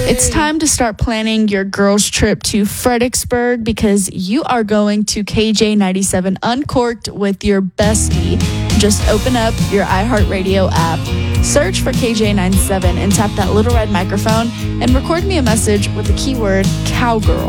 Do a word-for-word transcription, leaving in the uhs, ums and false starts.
It's time to start planning your girls' trip to Fredericksburg because you are going to K J ninety-seven Uncorked with your bestie. Just open up your iHeartRadio app, search for K J ninety-seven, and tap that little red microphone and record me a message with the keyword cowgirl.